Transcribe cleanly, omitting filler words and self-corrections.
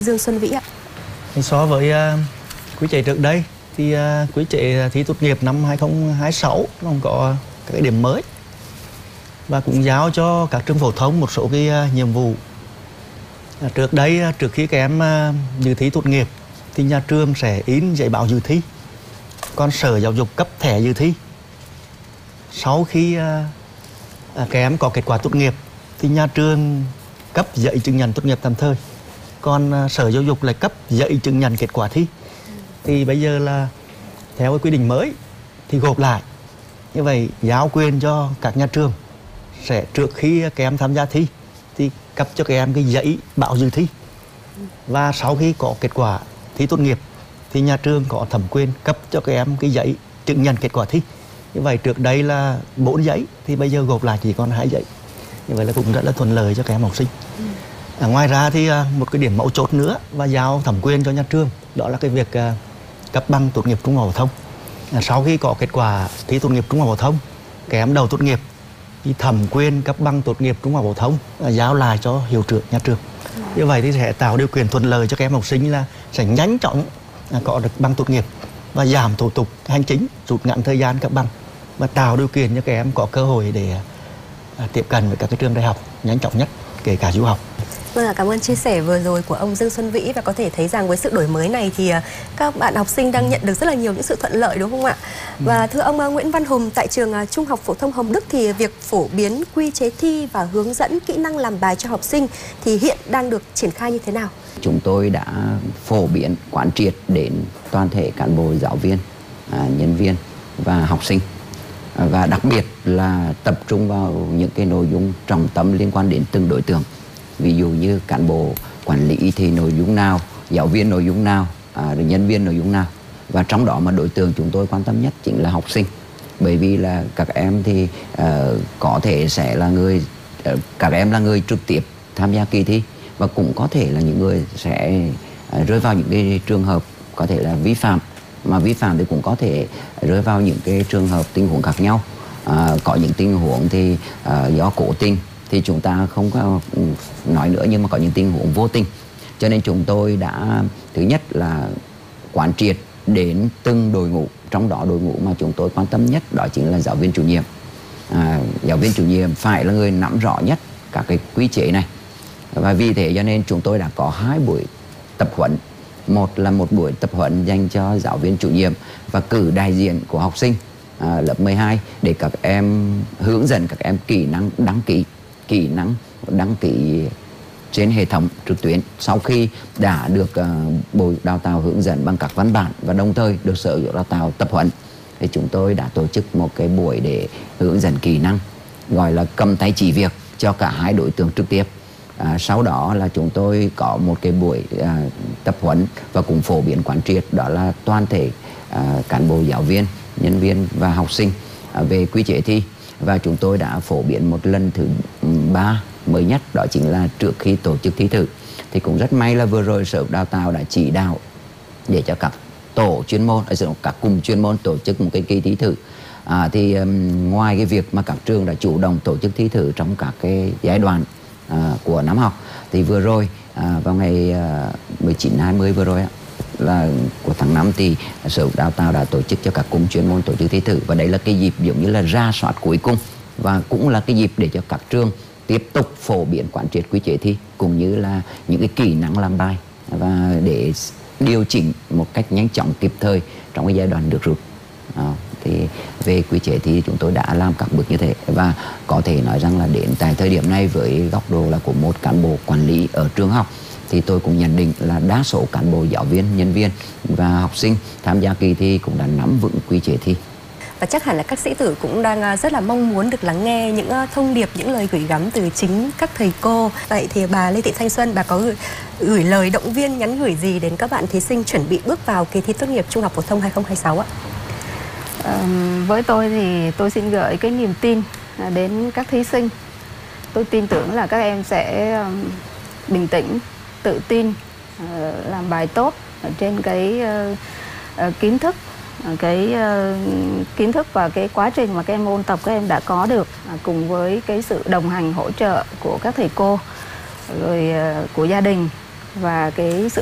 Dương Xuân Vĩ ạ. So với quý trẻ trước đây thì quý trẻ thi tốt nghiệp năm 2026 nó cũng có các cái điểm mới và cũng giao cho các trường phổ thông một số cái nhiệm vụ. Trước đây, trước khi các em dự thi tốt nghiệp thì nhà trường sẽ in giấy báo dự thi, còn Sở Giáo dục cấp thẻ dự thi. Sau khi các em có kết quả tốt nghiệp thì nhà trường cấp giấy chứng nhận tốt nghiệp tạm thời, còn Sở Giáo dục lại cấp giấy chứng nhận kết quả thi. Thì bây giờ là theo cái quy định mới thì gộp lại. Như vậy giao quyền cho các nhà trường sẽ trước khi các em tham gia thi thì cấp cho các em cái giấy báo dự thi. Và sau khi có kết quả thi tốt nghiệp thì nhà trường có thẩm quyền cấp cho các em cái giấy chứng nhận kết quả thi. Như vậy trước đây là 4 giấy thì bây giờ gộp lại chỉ còn 2 giấy. Như vậy là cũng rất là thuận lợi cho các em học sinh. Ngoài ra thì một cái điểm mấu chốt nữa và giao thẩm quyền cho nhà trường, đó là cái việc cấp bằng tốt nghiệp trung học phổ thông. Sau khi có kết quả thi tốt nghiệp trung học phổ thông, các em đầu tốt nghiệp thì thẩm quyền cấp bằng tốt nghiệp trung học phổ thông giao lại cho hiệu trưởng nhà trường. Như vậy thì sẽ tạo điều kiện thuận lợi cho các em học sinh là sẽ nhanh chóng có được bằng tốt nghiệp và giảm thủ tục hành chính, rút ngắn thời gian cấp bằng và tạo điều kiện cho các em có cơ hội để tiếp cận với các cái trường đại học nhanh chóng nhất, kể cả du học. Vâng, cảm ơn chia sẻ vừa rồi của ông Dương Xuân Vĩ, và có thể thấy rằng với sự đổi mới này thì các bạn học sinh đang nhận được rất là nhiều những sự thuận lợi, đúng không ạ? Và thưa ông Nguyễn Văn Hùng, tại trường Trung học phổ thông Hồng Đức thì việc phổ biến quy chế thi và hướng dẫn kỹ năng làm bài cho học sinh thì hiện đang được triển khai như thế nào? Chúng tôi đã phổ biến quán triệt đến toàn thể cán bộ, giáo viên, nhân viên và học sinh, và đặc biệt là tập trung vào những cái nội dung trọng tâm liên quan đến từng đối tượng. Ví dụ như cán bộ quản lý thì nội dung nào, giáo viên nội dung nào, rồi nhân viên nội dung nào. Và trong đó mà đối tượng chúng tôi quan tâm nhất chính là học sinh. Bởi vì là các em thì có thể sẽ là các em là người trực tiếp tham gia kỳ thi, và cũng có thể là những người sẽ rơi vào những cái trường hợp có thể là vi phạm. Mà vi phạm thì cũng có thể rơi vào những cái trường hợp tình huống khác nhau. Có những tình huống thì do cố tình thì chúng ta không có nói nữa, nhưng mà có những tình huống vô tình. Cho nên chúng tôi đã thứ nhất là quán triệt đến từng đội ngũ, trong đó đội ngũ mà chúng tôi quan tâm nhất đó chính là giáo viên chủ nhiệm. Giáo viên chủ nhiệm phải là người nắm rõ nhất các cái quy chế này, và vì thế cho nên chúng tôi đã có 2 buổi tập huấn. Một là một buổi tập huấn dành cho giáo viên chủ nhiệm và cử đại diện của học sinh lớp 12 để các em hướng dẫn các em kỹ năng đăng ký trên hệ thống trực tuyến sau khi đã được Bộ Đào tạo hướng dẫn bằng các văn bản và đồng thời được Sở Giáo dục Đào tạo tập huấn. Thì chúng tôi đã tổ chức một cái buổi để hướng dẫn kỹ năng, gọi là cầm tay chỉ việc cho cả 2 đối tượng trực tiếp. Sau đó là chúng tôi có một cái buổi tập huấn và cũng phổ biến quán triệt, đó là toàn thể cán bộ, giáo viên, nhân viên và học sinh về quy chế thi. Và chúng tôi đã phổ biến một lần thứ 3 mới nhất, đó chính là trước khi tổ chức thi thử. Thì cũng rất may là vừa rồi Sở Đào tạo đã chỉ đạo để cho các tổ chuyên môn, các cùng chuyên môn tổ chức một cái kỳ thi thử. Ngoài cái việc mà các trường đã chủ động tổ chức thi thử trong các cái giai đoạn của năm học, thì vừa rồi vào ngày 19-20 vừa rồi là của tháng 5 thì Sở Đào tạo đã tổ chức cho các cùng chuyên môn tổ chức thi thử, và đấy là cái dịp giống như là rà soát cuối cùng, và cũng là cái dịp để cho các trường tiếp tục phổ biến quán triệt quy chế thi cũng như là những cái kỹ năng làm bài, và để điều chỉnh một cách nhanh chóng kịp thời trong cái giai đoạn nước rút. Thì về quy chế thì chúng tôi đã làm các bước như thế, và có thể nói rằng là đến tại thời điểm này với góc độ là của một cán bộ quản lý ở trường học thì tôi cũng nhận định là đa số cán bộ, giáo viên, nhân viên và học sinh tham gia kỳ thi cũng đã nắm vững quy chế thi. Và chắc hẳn là các sĩ tử cũng đang rất là mong muốn được lắng nghe những thông điệp, những lời gửi gắm từ chính các thầy cô. Vậy thì bà Lê Thị Thanh Xuân, bà có gửi lời động viên, nhắn gửi gì đến các bạn thí sinh chuẩn bị bước vào kỳ thi tốt nghiệp Trung học phổ thông 2026 ạ? Với tôi thì tôi xin gửi cái niềm tin đến các thí sinh. Tôi tin tưởng là các em sẽ bình tĩnh, tự tin, làm bài tốt trên cái kiến thức, kiến thức và cái quá trình mà các em ôn tập các em đã có được, cùng với cái sự đồng hành hỗ trợ của các thầy cô, rồi của gia đình, và cái sự